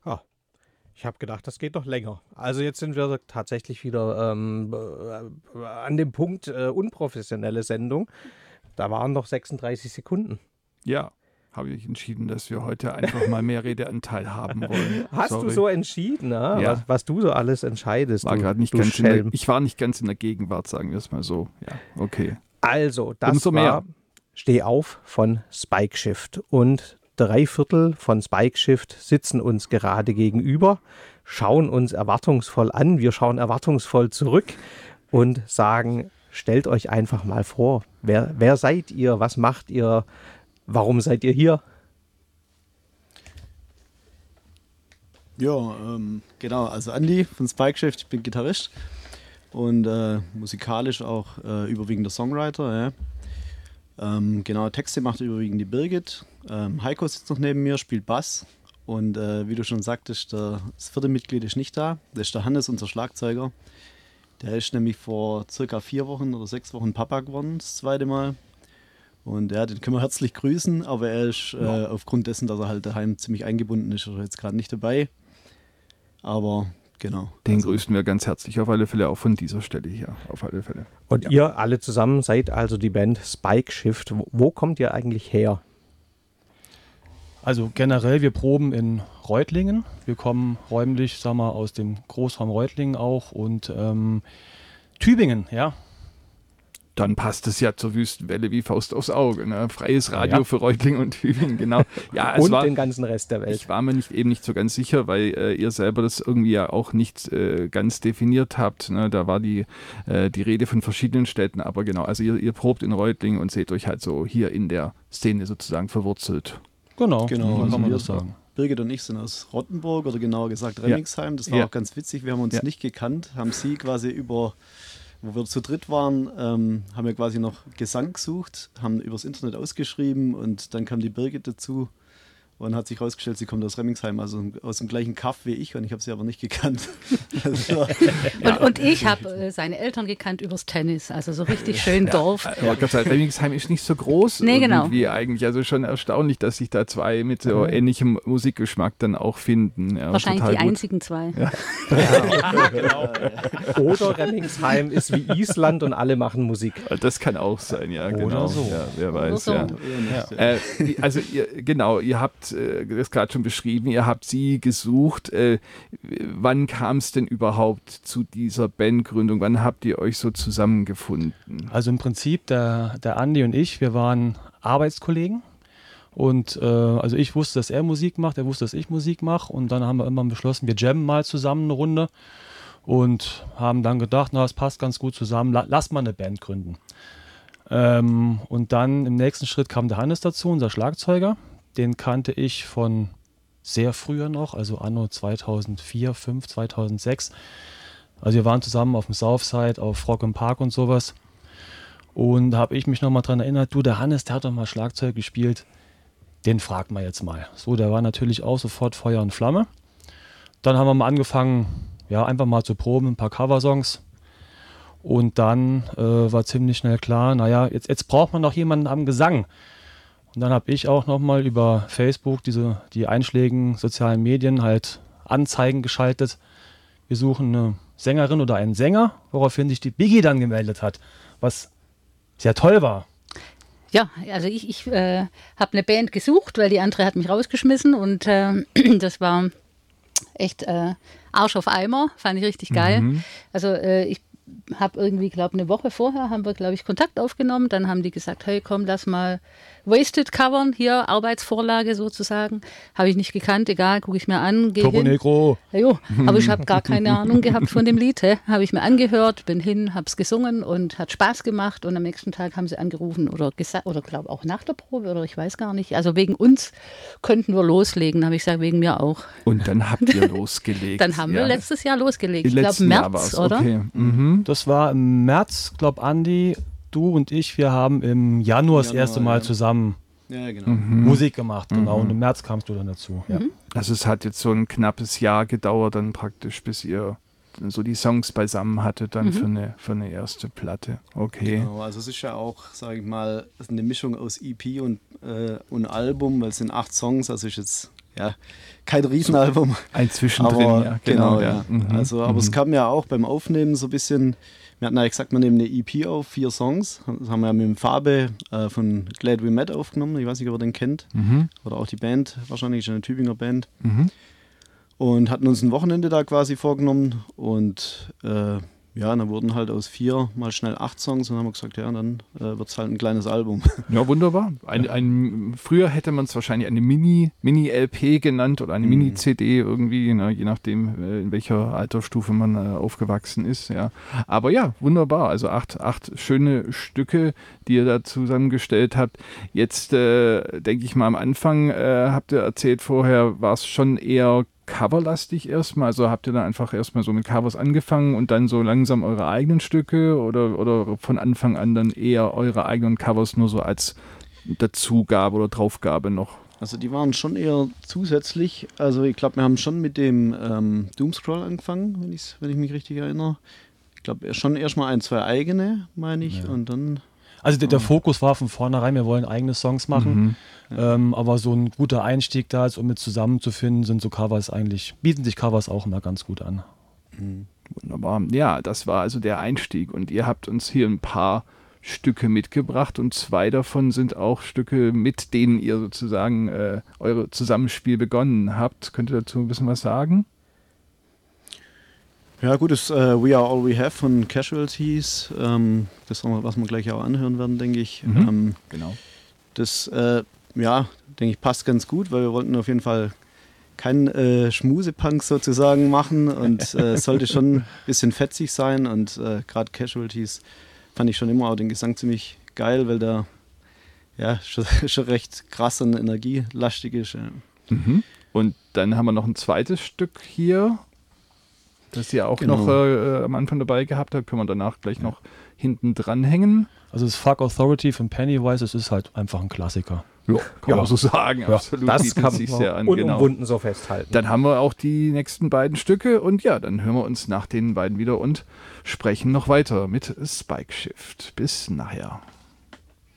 Ja, ich habe gedacht, das geht noch länger. Also jetzt sind wir tatsächlich wieder an dem Punkt unprofessionelle Sendung. Da waren noch 36 Sekunden. Ja, habe ich entschieden, dass wir heute einfach mal mehr Redeanteil haben wollen. Hast du so entschieden, Ja. was du so alles entscheidest? War du, gerade nicht du ganz Schelm. ich war nicht ganz in der Gegenwart, sagen wir es mal so. Ja, okay. Also, das Umso war mehr. Steh auf von Spike Shift. Und 3/4 von Spike Shift sitzen uns gerade gegenüber, schauen uns erwartungsvoll an. Wir schauen erwartungsvoll zurück und sagen, stellt euch einfach mal vor, wer seid ihr, was macht ihr, warum seid ihr hier? Ja, genau. Also Andi von Spike Shift, ich bin Gitarrist und musikalisch auch überwiegend der Songwriter. Ja. Genau, Texte macht überwiegend die Birgit. Heiko sitzt noch neben mir, spielt Bass. Und wie du schon sagtest, das 4. Mitglied ist nicht da. Das ist der Hannes, unser Schlagzeuger. Der ist nämlich vor circa 4 Wochen oder 6 Wochen Papa geworden, das 2. Mal. Und ja, den können wir herzlich grüßen, aber er ist aufgrund dessen, dass er halt daheim ziemlich eingebunden ist, ist er jetzt gerade nicht dabei. Aber genau. Den grüßen wir ganz herzlich, auf alle Fälle, auch von dieser Stelle hier, auf alle Fälle. Und ihr alle zusammen seid also die Band Spike Shift. Wo kommt ihr eigentlich her? Also generell, wir proben in Reutlingen. Wir kommen räumlich, sagen wir, aus dem Großraum Reutlingen auch und Tübingen, ja. Dann passt es ja zur Wüstenwelle wie Faust aufs Auge. Ne? Freies Radio für Reutlingen und Tübingen, genau. Ja, Und den ganzen Rest der Welt. Ich war mir eben nicht so ganz sicher, weil ihr selber das irgendwie ja auch nicht ganz definiert habt. Ne? Da war die Rede von verschiedenen Städten, aber genau, also ihr probt in Reutlingen und seht euch halt so hier in der Szene sozusagen verwurzelt. Genau, Genau, so also kann man wir- das sagen. Birgit und ich sind aus Rottenburg oder genauer gesagt Remmingsheim. Das war Ja. auch ganz witzig. Wir haben uns Ja. nicht gekannt, haben sie quasi wo wir zu dritt waren, haben wir quasi noch Gesang gesucht, haben übers Internet ausgeschrieben und dann kam die Birgit dazu und hat sich herausgestellt, sie kommt aus Remmingsheim, also aus dem gleichen Kaff wie ich und ich habe sie aber nicht gekannt. Also, Und ich habe seine Eltern gekannt übers Tennis, also so richtig schön Dorf. Aber Gott sei Dank, Remmingsheim ist nicht so groß. Nee, genau. Irgendwie eigentlich, also schon erstaunlich, dass sich da zwei mit so ähnlichem Musikgeschmack dann auch finden. Ja, Wahrscheinlich total die gut. einzigen 2. Oder Remmingsheim ist wie Island und alle machen Musik. Das kann auch sein, ja, genau. Oder so. Ja, wer weiß, so. ja. Also ihr habt das gerade schon beschrieben, ihr habt sie gesucht. Wann kam es denn überhaupt zu dieser Bandgründung? Wann habt ihr euch so zusammengefunden? Also im Prinzip, der Andi und ich, wir waren Arbeitskollegen. Und also ich wusste, dass er Musik macht, er wusste, dass ich Musik mache. Und dann haben wir immer beschlossen, wir jammen mal zusammen eine Runde. Und haben dann gedacht, na, das passt ganz gut zusammen, lass mal eine Band gründen. Und dann im nächsten Schritt kam der Hannes dazu, unser Schlagzeuger. Den kannte ich von sehr früher noch, also anno 2004, 2005, 2006. Also wir waren zusammen auf dem Southside, auf Rock im Park und sowas. Und da habe ich mich nochmal dran erinnert, du, der Hannes, der hat doch mal Schlagzeug gespielt, den fragt man jetzt mal. So, der war natürlich auch sofort Feuer und Flamme. Dann haben wir mal angefangen, ja, einfach mal zu proben, ein paar Coversongs. Und dann war ziemlich schnell klar, naja, jetzt braucht man noch jemanden am Gesang. Und dann habe ich auch nochmal über Facebook die einschlägigen sozialen Medien halt Anzeigen geschaltet. Wir suchen eine Sängerin oder einen Sänger, woraufhin sich die Biggie dann gemeldet hat, was sehr toll war. Ja, also ich habe eine Band gesucht, weil die andere hat mich rausgeschmissen und das war echt Arsch auf Eimer, fand ich richtig geil. Also ich habe irgendwie, glaube eine Woche vorher haben wir, glaube ich, Kontakt aufgenommen. Dann haben die gesagt, hey, komm, lass mal Wasted covern, hier Arbeitsvorlage sozusagen. Habe ich nicht gekannt, egal, gucke ich mir an, gehe Turbo hin. Negro. Ja, jo, aber ich habe gar keine Ahnung gehabt von dem Lied. Habe ich mir angehört, bin hin, habe es gesungen und hat Spaß gemacht. Und am nächsten Tag haben sie angerufen oder gesagt, oder glaube auch nach der Probe oder ich weiß gar nicht. Also wegen uns könnten wir loslegen, habe ich gesagt, wegen mir auch. Und dann habt ihr losgelegt. Dann haben wir letztes Jahr losgelegt. Ich glaube Letzten Jahr März, war's, oder? Okay. Mhm. Das war im März, glaube Andi, du und ich, wir haben im Januar das erste Mal ja. zusammen ja, genau. Musik gemacht, genau. Und im März kamst du dann dazu. Ja. Also es hat jetzt so ein knappes Jahr gedauert dann praktisch, bis ihr so die Songs beisammen hattet dann für eine erste Platte. Okay. Genau, also es ist ja auch, sage ich mal, eine Mischung aus EP und Album, weil es sind 8 Songs, also ist jetzt kein Riesenalbum. Ein Zwischendrin, aber, ja. Genau, ja. Also, aber es kam ja auch beim Aufnehmen so ein bisschen, wir hatten ja gesagt, wir nehmen eine EP auf, 4 Songs. Das haben wir ja mit dem Fabe von Glad We Met aufgenommen. Ich weiß nicht, ob ihr den kennt. Oder auch die Band, wahrscheinlich ist eine Tübinger Band. Und hatten uns ein Wochenende da quasi vorgenommen. Und dann wurden halt aus 4 mal schnell 8 Songs. Und dann haben wir gesagt, ja, dann wird es halt ein kleines Album. Ja, wunderbar. Früher hätte man es wahrscheinlich eine Mini-LP genannt oder eine Mini-CD irgendwie, ne, je nachdem, in welcher Altersstufe man aufgewachsen ist. Ja. Aber ja, wunderbar. Also 8 schöne Stücke, die ihr da zusammengestellt habt. Jetzt denke ich mal, am Anfang habt ihr erzählt vorher, war es schon eher coverlastig erstmal, also habt ihr dann einfach erstmal so mit Covers angefangen und dann so langsam eure eigenen Stücke oder von Anfang an dann eher eure eigenen Covers nur so als Dazugabe oder Draufgabe noch? Also die waren schon eher zusätzlich, also ich glaube, wir haben schon mit dem Doomscroll angefangen, wenn ich mich richtig erinnere. Ich glaube schon erstmal 1, 2 eigene, meine ich, und dann... Also der Fokus war von vornherein, wir wollen eigene Songs machen, aber so ein guter Einstieg da ist, um mit zusammenzufinden, sind so Covers bieten sich Covers auch immer ganz gut an. Wunderbar. Ja, das war also der Einstieg und ihr habt uns hier ein paar Stücke mitgebracht und 2 davon sind auch Stücke, mit denen ihr sozusagen eure Zusammenspiel begonnen habt. Könnt ihr dazu ein bisschen was sagen? Ja gut, das We Are All We Have von Casualties, das, was wir gleich auch anhören werden, denke ich. Genau. Das, denke ich, passt ganz gut, weil wir wollten auf jeden Fall keinen Schmusepunk sozusagen machen und es sollte schon ein bisschen fetzig sein und gerade Casualties fand ich schon immer auch den Gesang ziemlich geil, weil der schon recht krass und energielastig ist. Ja. Und dann haben wir noch ein zweites Stück hier, das ihr auch noch am Anfang dabei gehabt habt, können wir danach gleich noch hinten dranhängen. Also das Fuck Authority von Pennywise, das ist halt einfach ein Klassiker. Ja, kann man so sagen, absolut. Das kann sich man sehr an, unumwunden so festhalten. Dann haben wir auch die nächsten beiden Stücke und ja, dann hören wir uns nach den beiden wieder und sprechen noch weiter mit Spike Shift. Bis nachher.